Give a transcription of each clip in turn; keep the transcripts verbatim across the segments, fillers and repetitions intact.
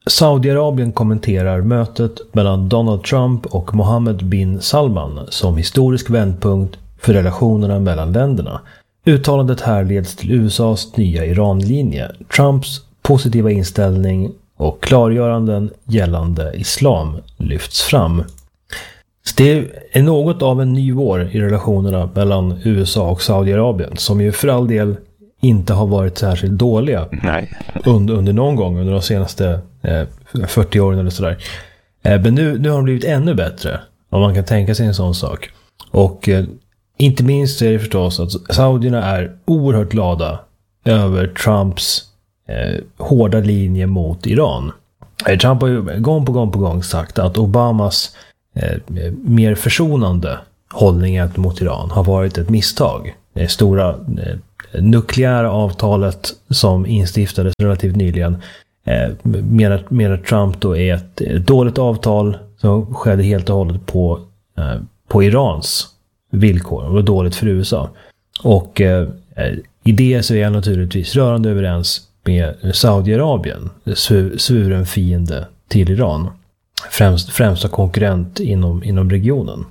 Saudiarabien kommenterar mötet mellan Donald Trump och Mohammed bin Salman som historisk vändpunkt för relationerna mellan länderna. Uttalandet här leds till U S A:s nya Iran-linje, Trumps positiva inställning och klargöranden gällande islam lyfts fram. Så det är något av en ny vår i relationerna mellan U S A och Saudiarabien, som ju för all del inte har varit särskilt dåliga Nej. Under, under någon gång under de senaste eh, fyrtio åren eller sådär. Eh, men nu, nu har de blivit ännu bättre, om man kan tänka sig en sån sak. Och eh, inte minst är det förstås att saudierna är oerhört glada över Trumps eh, hårda linje mot Iran. Eh, Trump har ju gång på gång på gång sagt att Obamas eh, mer försonande hållning mot Iran har varit ett misstag. Det stora eh, nukleära avtalet som instiftades relativt nyligen eh, menar, menar Trump då är ett, ett dåligt avtal som skedde helt och hållet på, eh, på Irans villkor. Det var dåligt för U S A. Och eh, i det så är jag naturligtvis rörande överens med Saudiarabien, svuren fiende till Iran. Främst, främsta konkurrent inom, inom regionen.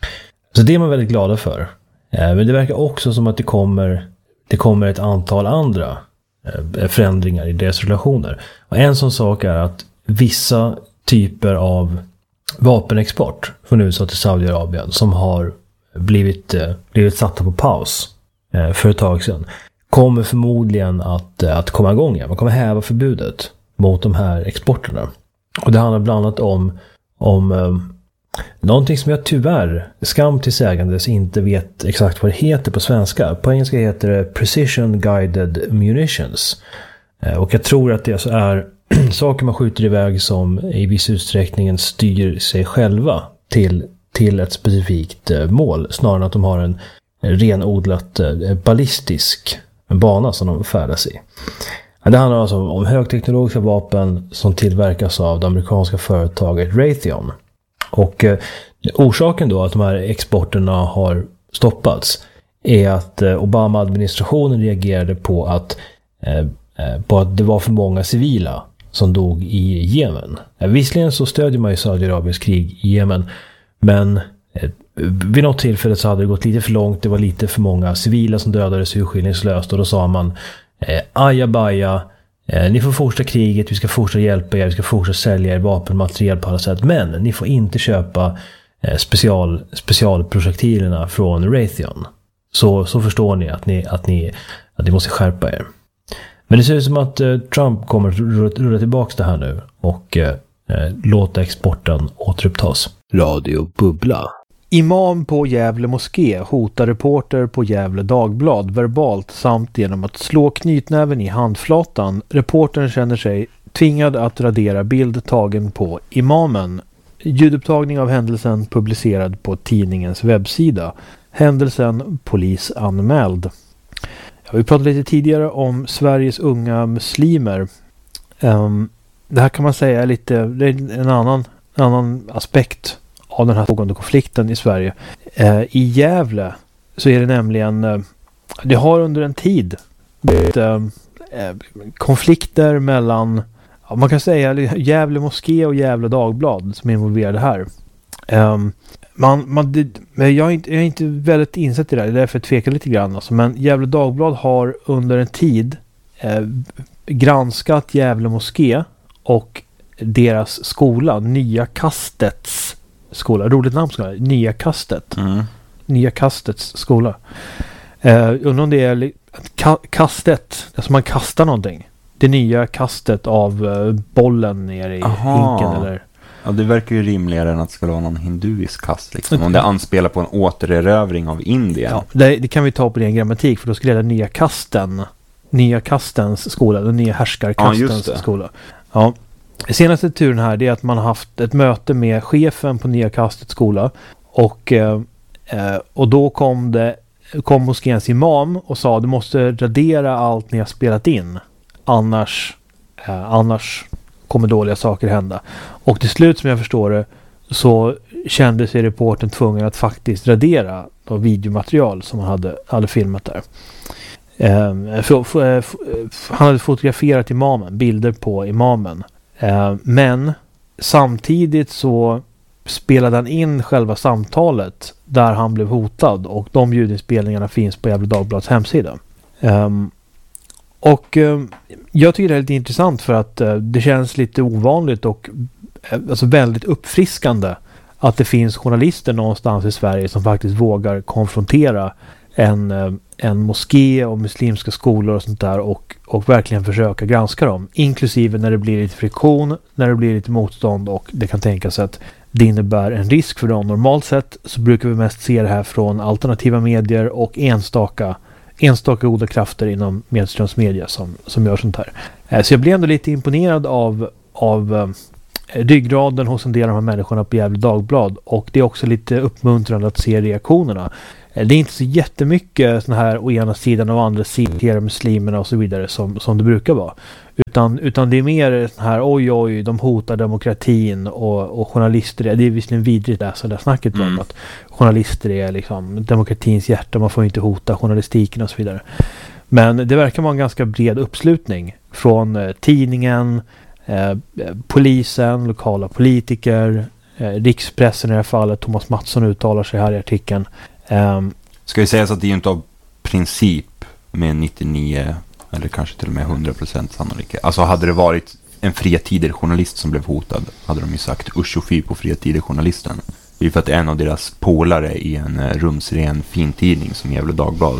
Så det är man väldigt glada för. Eh, men det verkar också som att det kommer Det kommer ett antal andra eh, förändringar i deras relationer. Och en sån sak är att vissa typer av vapenexport från U S A till Saudiarabien som har blivit, eh, blivit satta på paus eh, för ett tag sedan kommer förmodligen att, eh, att komma igång igen. Man kommer häva förbudet mot de här exporterna. Och det handlar bland annat om, om eh, någonting som jag tyvärr, skam till sägandes, inte vet exakt vad det heter på svenska. På engelska heter det Precision Guided Munitions. Och jag tror att det alltså är saker man skjuter iväg som i viss utsträckning styr sig själva till, till ett specifikt mål. Snarare än att de har en renodlat ballistisk bana som de färdas i. Det handlar alltså om högteknologiska vapen som tillverkas av det amerikanska företaget Raytheon. Och eh, orsaken då att de här exporterna har stoppats är att eh, Obama-administrationen reagerade på att, eh, på att det var för många civila som dog i Jemen. Eh, visserligen så stödjer man ju Saudiarabiens krig i Jemen, men eh, vid något tillfälle så hade det gått lite för långt. Det var lite för många civila som dödades urskillningslöst, och då sa man eh, ajabaja, Eh, ni får fortsätta kriget, vi ska fortsätta hjälpa er, vi ska fortsätta sälja er vapenmaterial på alla sätt, men ni får inte köpa eh, special, specialprojektilerna från Raytheon. Så, så förstår ni att ni, att, ni att ni måste skärpa er. Men det ser ut som att eh, Trump kommer att rulla, rulla tillbaka det här nu och eh, låta exporten återupptas. Radio Bubbla. Imam på Gävle moské hotar reporter på Gävle Dagblad verbalt samt genom att slå knytnäven i handflatan. Reportern känner sig tvingad att radera bild tagen på imamen. Ljudupptagning av händelsen publicerad på tidningens webbsida. Händelsen polisanmäld. Ja, vi pratade lite tidigare om Sveriges unga muslimer. Um, det här kan man säga är lite det är en annan, en annan aspekt av den här pågående konflikten i Sverige. Eh, I Gävle så är det nämligen eh, det har under en tid blivit eh, konflikter mellan, ja, man kan säga Gävle moské och Gävle Dagblad som är involverade här. Eh, man, man, det, jag, är inte, jag är inte väldigt insett i det här, det är därför jag tvekar lite grann. Alltså, men Gävle Dagblad har under en tid eh, granskat Gävle moské och deras skola, Nya Kastets skola, roligt namn ska det, Nya Kastet. Mm. Nya Kastets skola. Eh, undrar om det är ka- kastet, alltså man kastar någonting. Det nya kastet av eh, bollen ner i Aha. hinken eller. Ja, det verkar ju rimligare än att det skulle vara någon hinduisk kast liksom. Om det anspelar på en återerövring av Indien. Ja, det, det kan vi ta på den grammatik, för då skulle det Nya Kasten. Nya Kastens skola, den nya härskarkastens ja, skola. Ja. Senaste turen här det är att man har haft ett möte med chefen på Nya Kastets skola och, eh, och då kom det kom moskéns imam och sa du måste radera allt ni har spelat in, annars eh, annars kommer dåliga saker hända. Och till slut, som jag förstår det, så kände sig reportern tvungen att faktiskt radera då videomaterial som han hade, hade filmat där. Eh, för, för, för, han hade fotograferat imamen, bilder på imamen. Eh, men samtidigt så spelade han in själva samtalet där han blev hotad, och de ljudinspelningarna finns på Gefle Dagblads hemsida. Um, och um, jag tycker det är lite intressant för att uh, det känns lite ovanligt och uh, alltså väldigt uppfriskande att det finns journalister någonstans i Sverige som faktiskt vågar konfrontera en, uh, en moské och muslimska skolor och sånt där, och, och verkligen försöka granska dem, inklusive när det blir lite friktion, när det blir lite motstånd, och det kan tänkas att det innebär en risk för dem. Normalt sett så brukar vi mest se det här från alternativa medier och enstaka enstaka goda krafter inom medströmsmedia som, som gör sånt här. Eh, så jag blev ändå lite imponerad av, av eh, ryggraden hos en del av de här människorna på Gefle Dagblad, och det är också lite uppmuntrande att se reaktionerna. Eh, det är inte så jättemycket sån här å ena sidan och å andra sidan muslimerna och så vidare som, som det brukar vara. Utan, utan det är mer sån här oj oj, de hotar demokratin och, och journalister. Det är visserligen vidrigt det här, det snacket mm. om att journalister är liksom demokratins hjärta, man får inte hota journalistiken och så vidare. Men det verkar vara en ganska bred uppslutning från eh, tidningen, eh, polisen, lokala politiker, eh, rikspressen i det här fallet. Thomas Mattsson uttalar sig här i artikeln. Eh, Ska vi säga så att det är ju inte av princip med nittionio eller kanske till och med hundra procent sannolikhet. Alltså hade det varit en Fria Tider-journalist som blev hotad, hade de ju sagt usch och fy på Fria Tider-journalisten. Det är ju för att en av deras polare i en rumsren fintidning som Gefle Dagblad.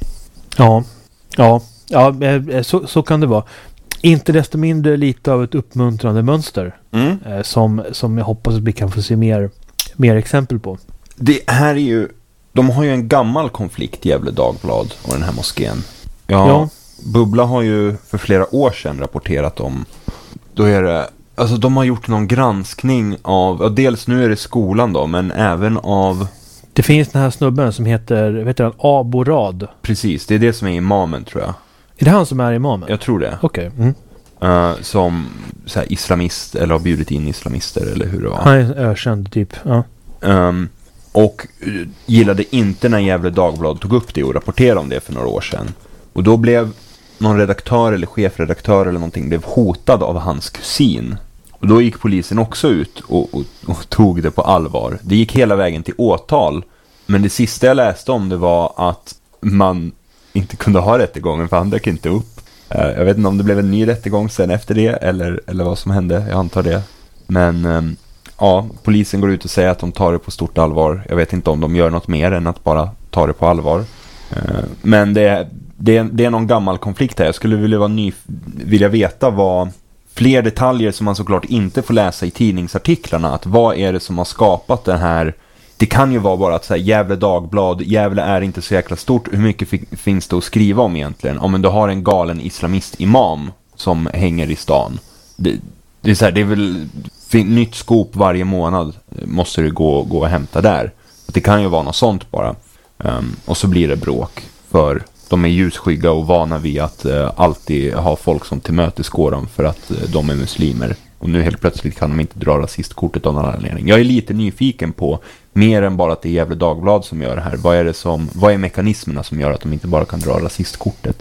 Ja, ja, ja så, så kan det vara. Inte desto mindre lite av ett uppmuntrande mönster mm. eh, som, som jag hoppas att vi kan få se mer, mer exempel på. Det här är ju, de har ju en gammal konflikt i Gefle Dagblad och den här moskén. Ja, ja. Bubbla har ju för flera år sedan rapporterat om, då är det, alltså de har gjort någon granskning av, ja, dels nu är det skolan då, men även av... Det finns den här snubben som heter, vet du, Abo Rad. Precis, det är det som är imamen tror jag. Är det han som är imamen? Jag tror det. Okej. Okay. Mm. Uh, som så här, islamist, eller har bjudit in islamister, eller hur det var. Han är ökänd typ, ja. Um, och uh, gillade inte när Gefle Dagblad tog upp det och rapporterade om det för några år sedan. Och då blev någon redaktör eller chefredaktör eller någonting blev hotad av hans kusin. Och då gick polisen också ut och, och, och tog det på allvar. Det gick hela vägen till åtal. Men det sista jag läste om det var att man inte kunde ha rättegången för han dök inte upp. Uh, jag vet inte om det blev en ny rättegång sen efter det eller, eller vad som hände. Jag antar det. Men um, ja, polisen går ut och säger att de tar det på stort allvar. Jag vet inte om de gör något mer än att bara ta det på allvar. Uh, men det är Det är, det är någon gammal konflikt här. Jag skulle vilja, vara ny, vilja veta vad fler detaljer som man såklart inte får läsa i tidningsartiklarna. Att vad är det som har skapat den här... Det kan ju vara bara att så här, Gefle Dagblad, Gefle är inte så jäkla stort. Hur mycket f- finns det att skriva om egentligen? Om du har en galen islamist-imam som hänger i stan. Det, det, är, så här, det är väl fin, nytt skop varje månad måste du gå, gå och hämta där. Det kan ju vara något sånt bara. Um, och så blir det bråk för... De är ljusskygga och vana vid att uh, alltid ha folk som tillmötesgår dem för att uh, de är muslimer. Och nu helt plötsligt kan de inte dra rasistkortet av någon anledning. Jag är lite nyfiken på, mer än bara att det är Gefle Dagblad som gör det här. Vad är, det som, vad är mekanismerna som gör att de inte bara kan dra rasistkortet?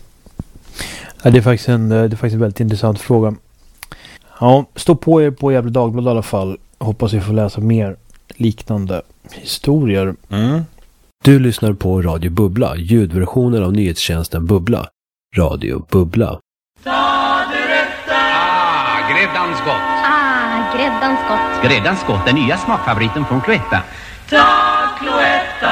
Ja, det är faktiskt en, det är faktiskt en väldigt intressant fråga. Ja, stå på er på Gefle Dagblad i alla fall. Hoppas vi får läsa mer liknande historier. Mm. Du lyssnar på Radio Bubbla, ljudversionen av nyhetstjänsten Bubbla. Radio Bubbla. Ah, gräddans gott. Ah, gräddans gott. Gräddans gott, den nya smakfavoriten från Cloetta. Ta Cloetta!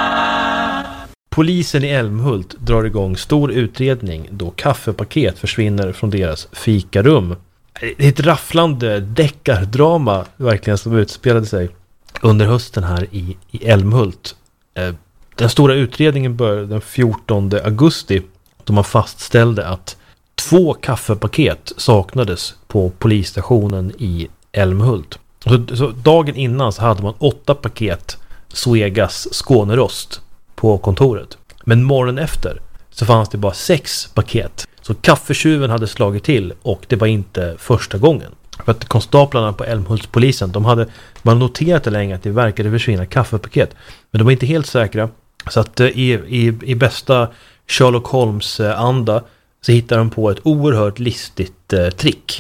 Polisen i Älmhult drar igång stor utredning då kaffepaket försvinner från deras fikarum. Det är ett rafflande deckardrama verkligen som utspelade sig under hösten här i, i Älmhult. Den stora utredningen började den fjortonde augusti då man fastställde att två kaffepaket saknades på polisstationen i Älmhult. Så, så dagen innan så hade man åtta paket Suegas Skånerost på kontoret. Men morgonen efter så fanns det bara sex paket. Så kaffetjuven hade slagit till och det var inte första gången. För att konstaplarna på Älmhultspolisen, de hade man noterat det länge att det verkade försvinna kaffepaket. Men de var inte helt säkra. Så att i, i, i bästa Sherlock Holmes anda så hittar de på ett oerhört listigt eh, trick.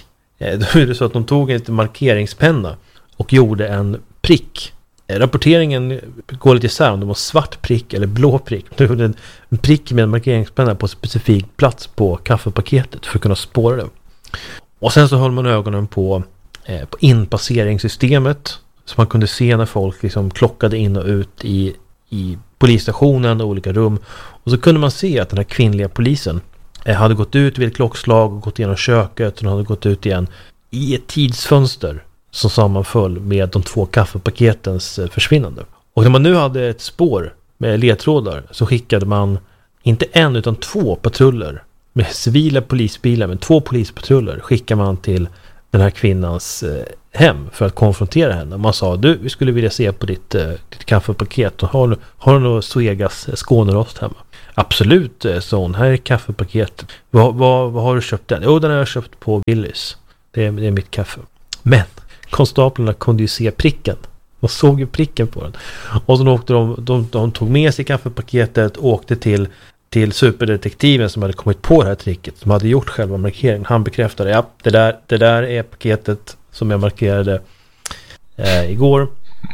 Då är det så att de tog en markeringspenna och gjorde en prick. Rapporteringen går lite isär om det var svart prick eller blå prick. De gjorde en prick med en markeringspenna på en specifik plats på kaffepaketet för att kunna spåra det. Och sen så höll man ögonen på, eh, på inpasseringssystemet, så man kunde se när folk liksom klockade in och ut i, i polisstationen och olika rum. Och så kunde man se att den här kvinnliga polisen eh, hade gått ut vid ett klockslag och gått igenom köket, och den hade gått ut igen i ett tidsfönster som sammanföll med de två kaffepaketens eh, försvinnande. Och när man nu hade ett spår med ledtrådar så skickade man inte en utan två patruller med civila polisbilar, med två polispatruller skickar man till den här kvinnans eh, hem för att konfrontera henne. Man sa, du, vi skulle vilja se på ditt, eh, ditt kaffepaket. Har, har du något Suegas Skånerost hemma? Absolut, eh, sa hon. Här är kaffepaketet. Vad, vad, vad har du köpt den? Jo, den har jag köpt på Willys. Det är, det är mitt kaffe. Men konstaplarna kunde ju se pricken. De såg ju pricken på den. Och så åkte de, de, de tog med sig kaffepaketet och åkte till till superdetektiven som hade kommit på det här tricket, som hade gjort själva markeringen. Han bekräftade, ja, det där, det där är paketet som jag markerade eh, igår.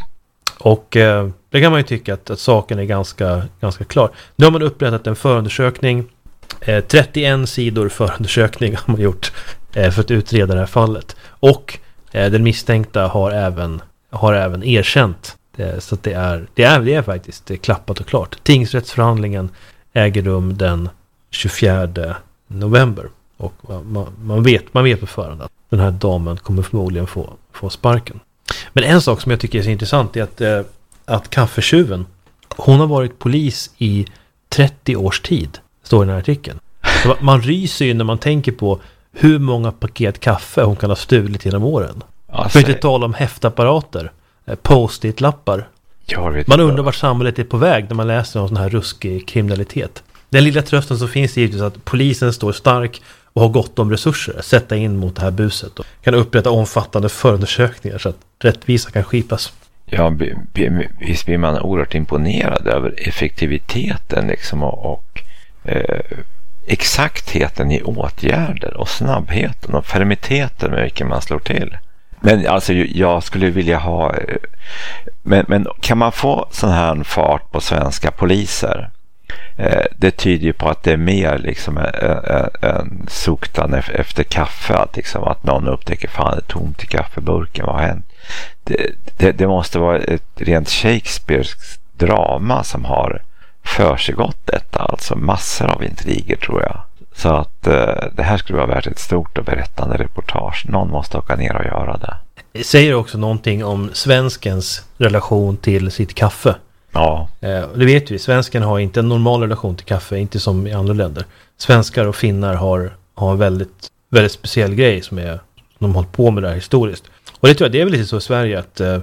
Och eh, det kan man ju tycka att, att saken är ganska, ganska klar. Nu har man upprättat en förundersökning. Eh, trettioen sidor förundersökning har man gjort eh, för att utreda det här fallet. Och eh, den misstänkta har även, har även erkänt. Eh, så att det är, det är, det är faktiskt det är klappat och klart. Tingsrättsförhandlingen äger rum den tjugofjärde november. Och man, man, vet, man vet på förhand att den här damen kommer förmodligen få, få sparken. Men en sak som jag tycker är så intressant är att, eh, att kaffetjuven, hon har varit polis i trettio års tid, står i den här artikeln. Så man ryser ju när man tänker på hur många paket kaffe hon kan ha stulit genom åren. Alltså, för inte tala om häftapparater, eh, post-it-lappar. Man undrar vart samhället är på väg när man läser om sån här ruskig kriminalitet. Den lilla trösten som finns är givetvis att polisen står stark och har gott om resurser att sätta in mot det här buset och kan upprätta omfattande förundersökningar så att rättvisa kan skipas. Ja, visst blir man oerhört imponerad över effektiviteten liksom och, och eh, exaktheten i åtgärder och snabbheten och fermiteten med vilken man slår till. Men alltså jag skulle vilja ha men, men kan man få sån här fart på svenska poliser, eh, det tyder ju på att det är mer liksom en suktan efter kaffe, att, liksom, att någon upptäcker fan det är tomt i kaffeburken, vad har hänt? Det, det, det måste vara ett rent Shakespeares drama som har försiggått detta, alltså massor av intriger tror jag. Så att eh, det här skulle vara värt ett stort och berättande reportage. Någon måste åka ner och göra det. Det säger också någonting om svenskens relation till sitt kaffe. Ja. Eh, det vet vi, svensken har inte en normal relation till kaffe, inte som i andra länder. Svenskar och finnar har, har en väldigt, väldigt speciell grej som är, de har hållit på med det här historiskt. Och det tror jag, det är väl lite så i Sverige att eh,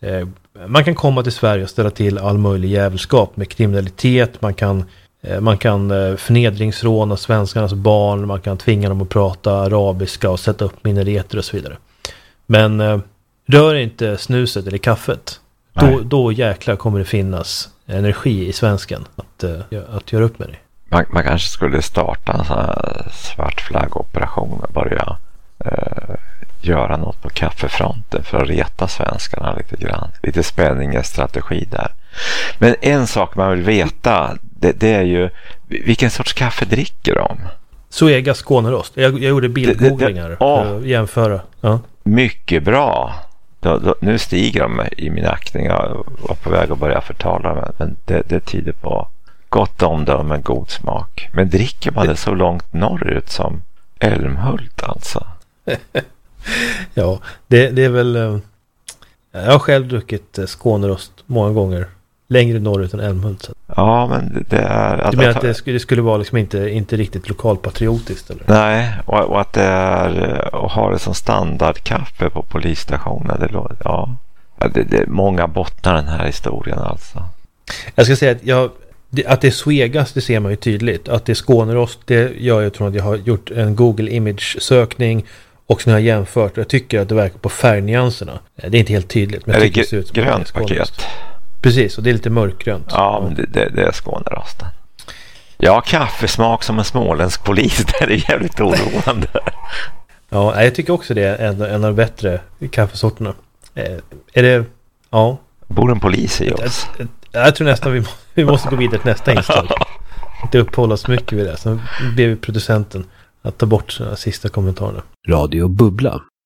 man kan komma till Sverige och ställa till all möjlig jävelskap med kriminalitet, man kan Man kan förnedringsråna svenskarnas barn, man kan tvinga dem att prata arabiska och sätta upp minareter och så vidare. Men eh, rör inte snuset eller kaffet, då, då jäklar kommer det finnas energi i svensken att, eh, att göra upp med det. Man, man kanske skulle starta en sån här svart flaggoperation och börja eh, göra något på kaffefronten för att reta svenskarna lite grann. Lite spänning och strategi där. Men en sak man vill veta, det, det är ju vilken sorts kaffe dricker de? Suegas Skånerost. Jag, jag gjorde bildgooglingar för att jämföra. Ja. Mycket bra. Då, då, nu stiger de i min aktning. Jag var på väg att börja förtala men, men det, det tyder på gott omdöme, god smak. Men dricker man det så långt norrut som Älmhult alltså? Ja, det, det är väl... Jag har själv druckit Skånerost många gånger. Längre norrut än Älmhult. Ja, men det är... Att, du menar att det skulle, det skulle vara liksom inte, inte riktigt lokalpatriotiskt? Eller? Nej, och, och att det är... Och ha det som standardkaffe på polisstationen. Det, ja, det, det är många bottnar den här historien alltså. Jag ska säga att, jag, det, att det är Suegas, det ser man ju tydligt. Att det är Skånerost, det gör jag tror att jag har gjort en Google Image-sökning. Och sen har jag jämfört och jag tycker att det verkar på färgnyanserna. Det är inte helt tydligt. Men är det, det ser ut som grönt paket? Precis, och det är lite mörkgrönt. Ja, men det, det, det är Skånerosten. Ja, kaffesmak som en småländsk polis. Det är jävligt oroande. Ja, jag tycker också det är en, en av de bättre kaffesorterna. Eh, är det... Ja. Bor en polis i oss? Jag, jag, jag tror nästan vi, må, vi måste gå vidare till nästa inslag. Inte uppehålla oss mycket vid det. Så ber vi producenten att ta bort sina sista kommentarerna. Radio Bubbla.